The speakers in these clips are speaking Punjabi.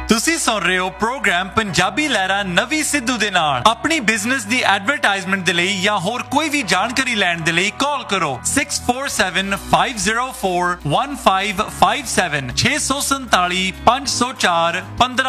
ਤੁਸੀਂ ਸੁਣ ਰਹੇ ਹੋ ਪ੍ਰੋਗਰਾਮ ਪੰਜਾਬੀ ਲਹਿਰਾਂ ਨਵੀਂ ਸਿੱਧੂ ਦੇ ਨਾਲ। ਆਪਣੀ ਬਿਜ਼ਨਸ ਦੀ ਐਡਵਰਟਾਈਜ਼ਮੈਂਟ ਦੇ ਲਈ ਜਾਂ ਹੋਰ ਕੋਈ ਵੀ ਜਾਣਕਾਰੀ ਲੈਣ ਦੇ ਲਈ ਕਾਲ ਕਰੋ 6475041557 647 504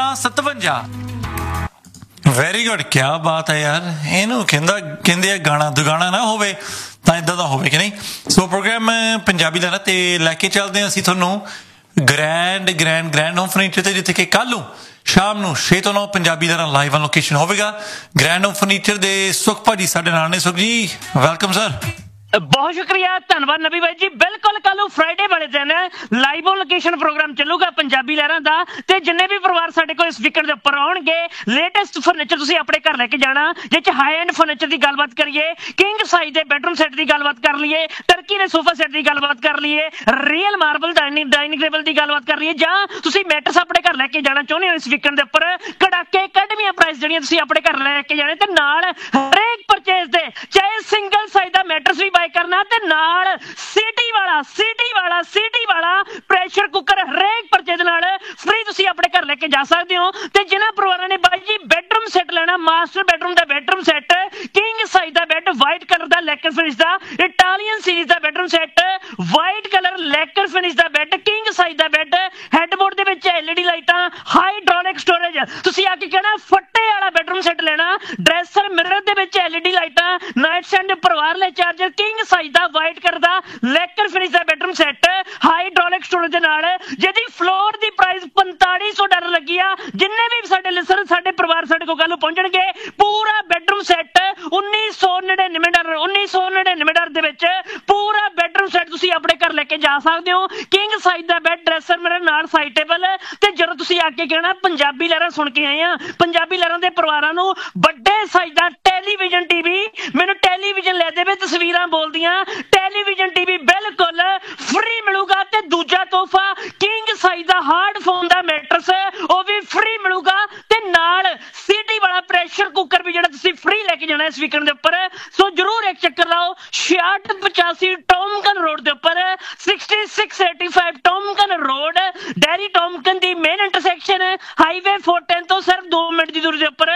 1557। ਵੈਰੀ ਗੁੱਡ, ਕੀ ਬਾਤ ਹੈ ਯਾਰ। ਇਹਨੂੰ ਕਹਿੰਦੇ ਆ ਗਾਣਾ ਦੁਗਾਣਾ ਨਾ ਹੋਵੇ ਤਾਂ ਇਦਾਂ ਦਾ ਹੋਵੇ ਕਿ ਨਹੀਂ। ਸੋ ਪ੍ਰੋਗਰਾਮ ਪੰਜਾਬੀ ਲਹਿਰਾਂ ਤੇ ਲੈ ਕੇ ਚੱਲਦੇ ਹਾਂ ਅਸੀਂ ਤੁਹਾਨੂੰ ਗ੍ਰੈਂਡ ਹੋਮ ਫਰਨੀਚਰ ਤੇ, ਜਿੱਥੇ ਕਿ ਕੱਲ ਨੂੰ ਸ਼ਾਮ ਨੂੰ 6 ਤੋਂ 9 ਪੰਜਾਬੀ ਲਹਿਰਾਂ ਲਾਈਵ ਔਨ ਲੋਕੇਸ਼ਨ ਹੋਵੇਗਾ। ਗ੍ਰੈਂਡ ਹੋਮ ਫਰਨੀਚਰ ਦੇ ਸੁਖ ਭਾਜੀ ਸਾਡੇ ਨਾਲ ਨੇ। ਸੁਖ ਜੀ ਵੈਲਕਮ ਸਰ। ਬਹੁਤ ਸ਼ੁਕਰੀਆ, ਧੰਨਵਾਦ ਨਬੀ ਬਾਈ ਜੀ। ਬਿਲਕੁਲ ਕੱਲ ਨੂੰ ਫਰਾਈਡੇ ਵਾਲੇ ਦਿਨ ਲਾਈਵ ਔਨ ਲੋਕੇਸ਼ਨ ਪ੍ਰੋਗਰਾਮ ਚੱਲੂਗਾ ਪੰਜਾਬੀ ਲਹਿਰਾਂ ਦਾ, ਤੇ ਜਿੰਨੇ ਵੀ ਪਰਿਵਾਰ ਸਾਡੇ ਕੋਲ ਇਸ ਵੀਕਐਂਡ ਦੇ ਉੱਪਰ ਆਉਣਗੇ, ਲੇਟੈਸਟ ਫਰਨੀਚਰ ਤੁਸੀਂ ਆਪਣੇ ਘਰ ਲੈ ਕੇ ਜਾਣਾ। ਜਿਹ ਚ ਹਾਈ ਐਂਡ ਫਰਨੀਚਰ ਦੀ ਗੱਲਬਾਤ ਕਰੀਏ, ਕਿੰਗ ਸਾਈਜ਼ ਦੇ ਬੈਡਰੂਮ ਸੈੱਟ ਦੀ ਗੱਲਬਾਤ ਕਰ ਲਈਏ, ਟਰਕੀ ਦੇ ਸੋਫਾ ਸੈੱਟ ਦੀ ਗੱਲਬਾਤ ਕਰ ਲਈਏ, ਰੀਅਲ ਮਾਰਬਲ ਡਾਈਨਿੰਗ ਟੇਬਲ ਦੀ ਗੱਲਬਾਤ ਕਰ ਲਈਏ, ਜਾਂ ਤੁਸੀਂ ਮੈਟਰਸ ਆਪਣੇ ਘਰ ਲੈ ਕੇ ਜਾਣਾ ਚਾਹੁੰਦੇ ਹੋ ਇਸ ਵੀਕਐਂਡ ਦੇ ਉੱਪਰ, ਕੜਾਕੇ ਕੱਢਵੀਆਂ ਪ੍ਰਾਈਸ ਜਿਹੜੀਆਂ ਤੁਸੀਂ ਆਪਣੇ ਘਰ ਲੈ ਕੇ ਜਾਣੇ, ਤੇ ਨਾਲ ਹਰੇਕ ਪਰਚੇਜ਼ ਦੇ ਚਾਹੇ ਸਿੰਗਲ ਸਾਈਜ਼ ਦਾ ਮੈਟਰਸ ਵੀ ਬਾਈ ਕਰਨਾ, ਤੇ ਨਾਲ ਸੀਟੀ ਵਾਲਾ ਪ੍ਰੈਸ਼ਰ ਕੁੱਕਰ ਹਰੇਕ ਪਰਚੇਜ਼ ਨਾਲ ਫ੍ਰੀ ਤੁਸੀਂ ਆਪਣੇ ਘਰ ਲੈ ਕੇ ਜਾ ਸਕਦੇ ਹੋ। ਤੇ ਜਿਨ੍ਹਾਂ ਪਰਿਵਾਰਾਂ ਨੇ ਬਾਈ ਜੀ ਬੈਡਰੂਮ ਸੈੱਟ ਲੈਣਾ, ਮਾਸਟਰ ਬੈਡਰੂਮ ਦਾ ਬੈਡਰੂਮ ਸੈੱਟ, ਕਿੰਗ ਸਾਈਜ਼ ਦਾ ਬੈੱਡ ਵਾਈਟ ਕਲਰ ਦਾ ਲੈਕਰ ਫਿਨਿਸ਼ ਦਾ, ਇਟਾਲੀਅਨ ਸੀਰੀਜ਼ ਦਾ bedroom set white colour ਲੈਕਰ finish ਦਾ ਬੈੱਡ, ਕਿੰਗ ਸਾਈਜ਼ ਦਾ ਬੈੱਡ, ਹੈਡਬੋਰਡ ਦੇ ਵਿੱਚ LED ਲਾਈਟਾਂ, ਹਾਈਡ੍ਰੋਲਿਕ ਸਟੋਰੇਜ, ਤੁਸੀਂ ਆ ਕੇ ਕਹਿਣਾ ਫੱਟੇ ਵਾਲਾ ਬੈਡਰੂਮ ਸੈੱਟ ਲੈਣਾ, ਡਰੈਸਰ ਮਿਰਰ ਦੇ ਵਿੱਚ LED ਲਾਈਟਾਂ, ਨਾਈਟ ਸਟੈਂਡ ਪਰਿਵਾਰ ਲਈ ਚਾਰਜਰ, ਕਿੰਗ ਸਾਈਜ਼ ਦਾ ਵਾਈਟ ਕਲਰ ਦਾ ਲੈਕਰ ਫਿਨਿਸ਼ ਦਾ ਬੈਡਰੂਮ ਸੈੱਟ ਹਾਈਡ੍ਰੋਲਿਕ ਸਟੋਰੇਜ ਦੇ ਨਾਲ, ਜਿਹਦੀ ਫਲੋਰ ਦੀ ਪ੍ਰਾਈਸ $4500 ਲੱਗੀ ਆ। ਜਿੰਨੇ ਵੀ ਸਾਡੇ ਲਿਸਨਰ ਸਾਡੇ ਪਰਿਵਾਰ ਸਾਡੇ ਕੋਲ ਕੱਲ ਨੂੰ ਪਹੁੰਚਣਗੇ, ਪੂਰਾ ਬੈਡਰੂਮ ਸੈੱਟ $1999 ਦੇ ਵਿੱਚ ਪੂਰਾ ਬੈਡਰੂਮ ਸੈੱਟ ਤੁਸੀਂ ਆਪਣੇ ਘਰ ਲੈ ਕੇ ਜਾ ਸਕਦੇ ਹੋ। ਕਿੰਗ ਸਾਈਜ਼ ਦਾ ਬੈੱਡ, ਡਰੈਸਰ ਮਿਰਰ ਨਾਲ ਸਾਈਡ ਟੇਬਲ। ਤੇ ਜਦੋਂ ਤੁਸੀਂ ਆ ਕੇ ਕਹਿਣਾ ਪੰਜਾਬੀ ਲਹਿਰਾਂ ਸੁਣ ਕੇ ਆਏ ਆ, ਪੰਜਾਬੀ ਲਹਿਰਾਂ ਦੇ ਪਰਿਵਾਰਾਂ ਨੂੰ ਵੱਡੇ ਸਾਈਜ਼ ਦਾ ਟੈਲੀਵਿਜ਼ਨ ਟੀਵੀ, ਮੈਨੂੰ ਟੈਲੀਵਿਜ਼ਨ ਲੈ ਦੇਵੇ, ਤਸਵੀਰਾਂ ਬੋਲਦੀਆਂ, ਟੈਲੀਵਿਜ਼ਨ ਟੀਵੀ ਬਿਲਕੁਲ ਫ੍ਰੀ ਮਿਲੂਗਾ। ਤੇ ਦੂਜਾ ਤੋਹਫਾ ਕਿੰਗ ਸਾਈਜ਼ ਦਾ ਹਾਰਡ ਫੋਨ ਦਾ ਮੈਟਰਸ, ਉਹ ਵੀ ਫ੍ਰੀ ਮਿਲੂਗਾ। ਤੇ ਨਾਲ ਸੀਟੀ ਵਾਲਾ ਪ੍ਰੈਸ਼ਰ ਕੁੱਕਰ ਵੀ ਜਿਹੜਾ ਤੁਸੀਂ ਫ੍ਰੀ ਲੈ ਕੇ ਜਾਣਾ ਇਸ ਵੀਕਐਂਡ ਦੇ ਉੱਪਰ। ਸੋ ਜਰੂਰ ਇੱਕ ਚੱਕਰ ਲਾਓ 6685 ਟੌਮਕਨ ਰੋਡ ਦੇ ਉੱਪਰ, 6685 ਟੌਮਕਨ ਰੋਡ, ਡੈਰੀ ਟੌਮਕਨ ਦੀ ਮੇਨ ਇੰਟਰਸੈਕਸ਼ਨ ਹਾਈਵੇ 410 ਤੋਂ ਸਿਰਫ 2 ਮਿੰਟ ਦੀ ਦੂਰੀ ਦੇ ਉੱਪਰ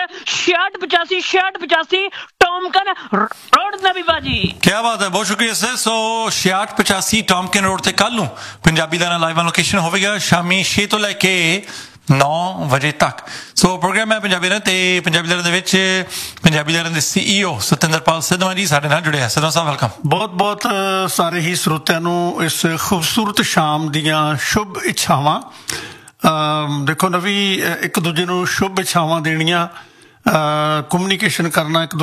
6685 ਟੌਮਕਨ ਰੋਡ ਨਬੀ ਬਾਜੀ। ਕੀ ਬਾਤ ਹੈ, ਬਹੁਤ ਸ਼ੁਕਰੀਆ ਸਰ। ਸੋ 6685 ਟੌਮਕਨ ਰੋਡ ਤੇ ਕੱਲ ਨੂੰ ਪੰਜਾਬੀ ਲਹਿਰਾਂ ਲਾਈਵ ਔਨ ਲੋਕੇਸ਼ਨ ਹੋਵੇਗਾ ਸ਼ਾਮੀ 6 ਤੋਂ ਲੈ ਕੇ 9 ਵਜੇ ਤੱਕ। ਸੋ ਪ੍ਰੋਗਰਾਮ ਹੈ ਪੰਜਾਬੀ ਲਹਿਰਾਂ, ਤੇ ਪੰਜਾਬੀ ਲਹਿਰਾਂ ਦੇ ਵਿੱਚ ਪੰਜਾਬੀ ਲਹਿਰਾਂ ਦੇ CEO ਸਤਿੰਦਰਪਾਲ ਸਿੱਧਵਾਂ ਜੀ ਸਾਡੇ ਨਾਲ ਜੁੜੇ ਆ। ਸਿੱਧਵਾਂ ਸਾਹਿਬ ਵੈਲਕਮ। ਬਹੁਤ ਸਾਰੇ ਹੀ ਸਰੋਤਿਆਂ ਨੂੰ ਇਸ ਖੂਬਸੂਰਤ ਸ਼ਾਮ ਦੀਆਂ ਸ਼ੁਭ ਇੱਛਾਵਾਂ। ਦੇਖੋ ਨਵੀਂ, ਇੱਕ ਦੂਜੇ ਨੂੰ ਸ਼ੁਭ ਇੱਛਾਵਾਂ ਦੇਣੀਆਂ, ਕਮਿਊਨੀਕੇਸ਼ਨ ਕਰਨਾ, ਇੱਕ